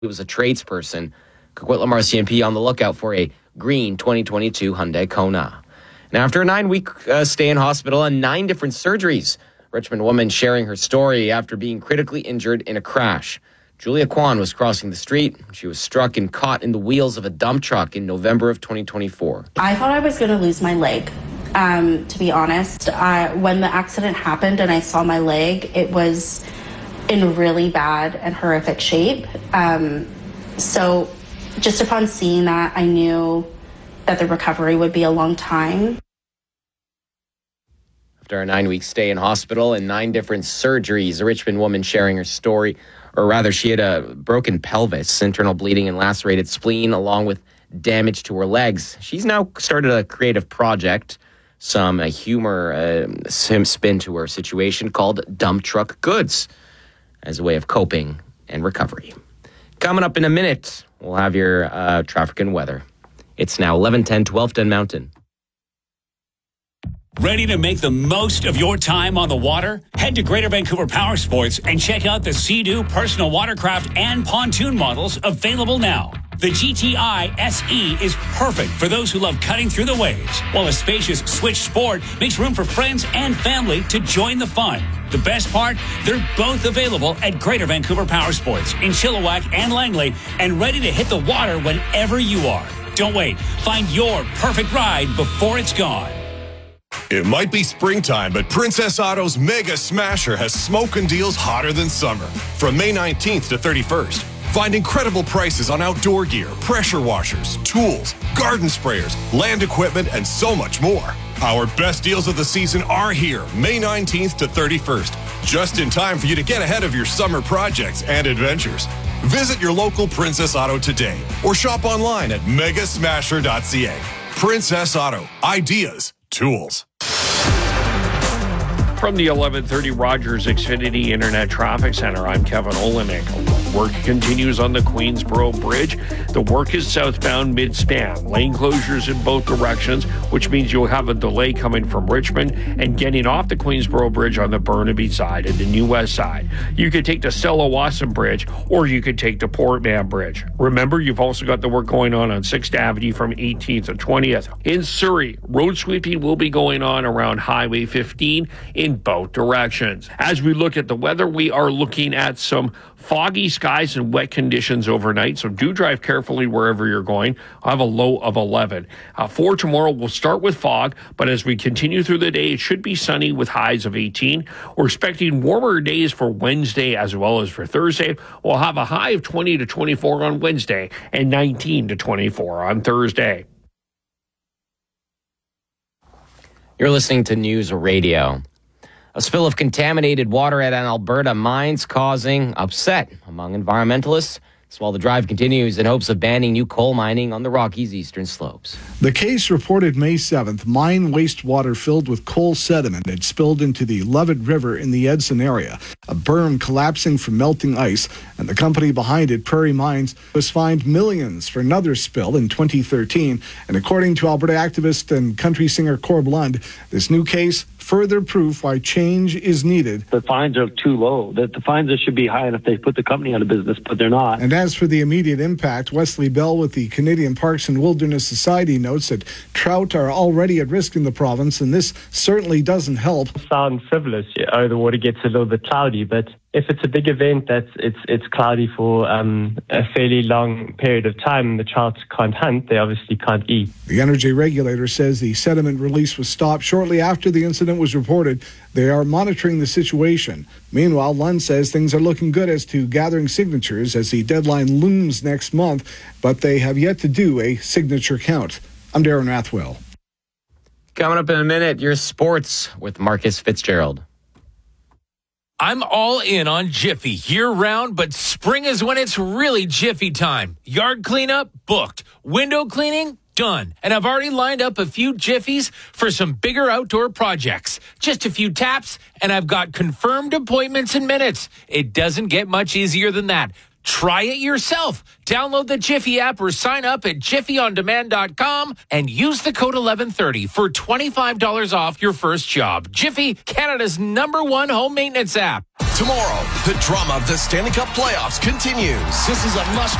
He was a tradesperson. Coquitlam RCMP on the lookout for a green 2022 Hyundai Kona. Now, after a 9-week stay in hospital and 9 different surgeries, Richmond woman sharing her story after being critically injured in a crash. Julia Kwan was crossing the street. She was struck and caught in the wheels of a dump truck in November of 2024. I thought I was going to lose my leg, to be honest. When the accident happened and I saw my leg, it was in really bad and horrific shape. So just upon seeing that, I knew that the recovery would be a long time. After a 9-week stay in hospital and 9 different surgeries, a Richmond woman sharing her story, or rather she had a broken pelvis, internal bleeding and lacerated spleen, along with damage to her legs. She's now started a creative project, some humor spin to her situation called Dump Truck Goods, as a way of coping and recovery. Coming up in a minute, we'll have your traffic and weather. It's now 11:10, 12:10 Mountain. Ready to make the most of your time on the water? Head to Greater Vancouver Power Sports and check out the Sea-Doo personal watercraft and pontoon models available now. The GTI SE is perfect for those who love cutting through the waves, while a spacious Switch Sport makes room for friends and family to join the fun. The best part? They're both available at Greater Vancouver Power Sports in Chilliwack and Langley and ready to hit the water whenever you are. Don't wait. Find your perfect ride before it's gone. It might be springtime, but Princess Auto's Mega Smasher has smoking deals hotter than summer. From May 19th to 31st, find incredible prices on outdoor gear, pressure washers, tools, garden sprayers, land equipment, and so much more. Our best deals of the season are here, May 19th to 31st, just in time for you to get ahead of your summer projects and adventures. Visit your local Princess Auto today or shop online at megasmasher.ca. Princess Auto. Ideas. Tools. From the 1130 Rogers Xfinity Internet Traffic Center, I'm Kevin Olenek. Work continues on the Queensboro Bridge. The work is southbound mid-span. Lane closures in both directions, which means you'll have a delay coming from Richmond and getting off the Queensboro Bridge on the Burnaby side and the New West side. You could take the Stella Wasson Bridge, or you could take the Portman Bridge. Remember, you've also got the work going on 6th Avenue from 18th to 20th. In Surrey, road sweeping will be going on around Highway 15 in both directions. As we look at the weather, we are looking at some foggy skies and wet conditions overnight, so do drive carefully wherever you're going. I have a low of 11. For tomorrow, we'll start with fog, but as we continue through the day, it should be sunny with highs of 18. We're expecting warmer days for Wednesday as well as for Thursday. We'll have a high of 20 to 24 on Wednesday and 19 to 24 on Thursday. You're listening to News Radio. A spill of contaminated water at an Alberta mines causing upset among environmentalists. While the drive continues in hopes of banning new coal mining on the Rockies' eastern slopes. The case reported May 7th, mine wastewater filled with coal sediment had spilled into the Levitt River in the Edson area. A berm collapsing from melting ice, and the company behind it, Prairie Mines, was fined millions for another spill in 2013. And according to Alberta activist and country singer Corb Lund, this new case further proof why change is needed. The fines are too low. The fines should be high enough they put the company out of business, but they're not. And as for the immediate impact, Wesley Bell with the Canadian Parks and Wilderness Society notes that trout are already at risk in the province, and this certainly doesn't help. Sound frivolous, the water gets a little bit cloudy, but if it's a big event that it's cloudy for a fairly long period of time, the trout can't hunt, they obviously can't eat. The energy regulator says the sediment release was stopped shortly after the incident was reported. They are monitoring the situation. Meanwhile, Lund says things are looking good as to gathering signatures as the deadline looms next month, but they have yet to do a signature count. I'm Darren Rathwell. Coming up in a minute, your sports with Marcus Fitzgerald. I'm all in on Jiffy year-round, but spring is when it's really Jiffy time. Yard cleanup? Booked. Window cleaning? Done. And I've already lined up a few Jiffies for some bigger outdoor projects. Just a few taps, and I've got confirmed appointments in minutes. It doesn't get much easier than that. Try it yourself. Download the Jiffy app or sign up at jiffyondemand.com and use the code 1130 for $25 off your first job. Jiffy, Canada's #1 home maintenance app. Tomorrow, the drama of the Stanley Cup playoffs continues. This is a must